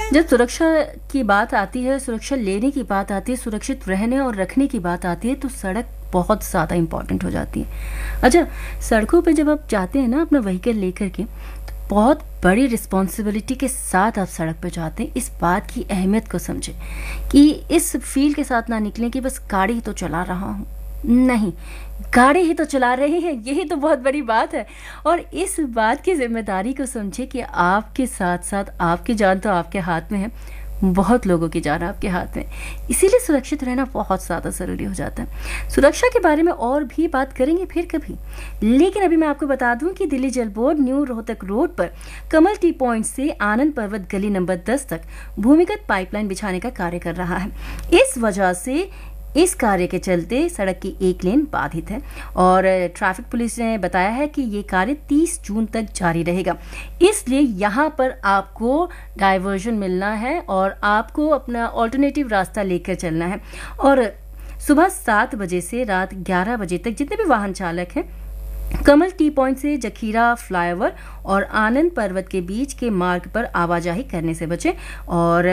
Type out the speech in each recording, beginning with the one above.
जब सुरक्षा की बात आती है, सुरक्षा लेने की बात आती है, सुरक्षित रहने और रखने की बात आती है, तो सड़क बहुत ज़्यादा इम्पॉर्टेंट हो जाती है। अच्छा, सड़कों पे जब आप जाते हैं ना अपना व्हीकल लेकर के, तो बहुत बड़ी रिस्पॉन्सिबिलिटी के साथ आप सड़क पे जाते हैं। इस बात की अहमियत को समझें कि इस फील के साथ ना निकलें कि बस गाड़ी ही तो चला रहा हूँ। नहीं, गाड़ी ही तो चला रहे हैं, यही तो बहुत बड़ी बात है। और इस बात की जिम्मेदारी को समझे कि आपके साथ साथ आपकी जान तो आपके हाथ में है, बहुत लोगों की जान आपके हाथ में। इसीलिए सुरक्षित रहना बहुत ज़्यादा ज़रूरी हो जाता है। सुरक्षा के बारे में और भी बात करेंगे फिर कभी, लेकिन अभी मैं आपको बता दूं कि दिल्ली जल बोर्ड न्यू रोहतक रोड पर कमल टी पॉइंट से आनंद पर्वत गली नंबर 10 तक भूमिगत पाइपलाइन बिछाने का कार्य कर रहा है। इस वजह से इस कार्य के चलते सड़क की एक लेन बाधित है और ट्रैफिक पुलिस ने बताया है कि ये कार्य 30 जून तक जारी रहेगा। इसलिए यहाँ पर आपको डाइवर्जन मिलना है और आपको अपना ऑल्टरनेटिव रास्ता लेकर चलना है। और सुबह 7 बजे से रात 11 बजे तक जितने भी वाहन चालक हैं, कमल टी पॉइंट से जखीरा फ्लाईओवर और आनंद पर्वत के बीच के मार्ग पर आवाजाही करने से बचें। और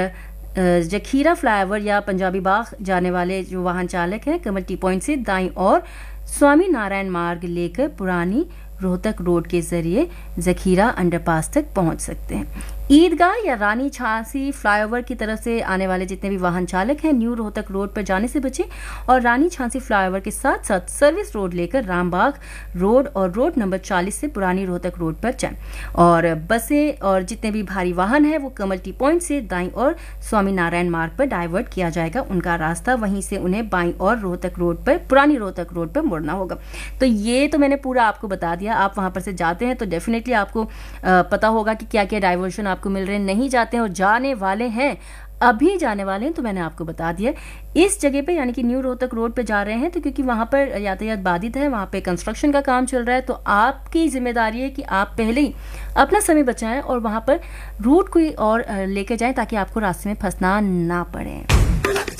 जखीरा फ्लाईओवर या पंजाबी बाग जाने वाले जो वाहन चालक हैं, कमल टी पॉइंट से दाईं और स्वामी नारायण मार्ग लेकर पुरानी रोहतक रोड के जरिए जखीरा अंडरपास तक पहुंच सकते हैं। ईदगाह या रानी झांसी फ्लाईओवर की तरफ से आने वाले जितने भी वाहन चालक हैं, न्यू रोहतक रोड पर जाने से बचें और रानी झांसी फ्लाईओवर के साथ साथ सर्विस रोड लेकर रामबाग रोड और रोड नंबर 40 से पुरानी रोहतक रोड पर जाएं। और बसें और जितने भी भारी वाहन हैं वो कमल टी पॉइंट से दाईं और स्वामी नारायण मार्ग पर डाइवर्ट किया जाएगा उनका रास्ता, वहीं से उन्हें बाईं और रोहतक रोड पर पुरानी रोहतक रोड पर मुड़ना होगा। तो ये तो मैंने पूरा आपको बता दिया। आप वहां पर से जाते हैं तो डेफिनेटली आपको पता होगा कि क्या क्या डाइवर्शन आपको मिल रहे हैं। नहीं जाते हैं और जाने वाले हैं, अभी जाने वाले हैं, तो मैंने आपको बता दिया इस जगह पे यानी कि न्यू रोहतक रोड पे जा रहे हैं तो क्योंकि वहां पर यातायात बाधित है, वहां पे कंस्ट्रक्शन का काम चल रहा है, तो आपकी जिम्मेदारी है कि आप पहले ही अपना समय बचाएं और वहां पर रूट कोई और लेके जाएं ताकि आपको रास्ते में फंसना ना पड़े।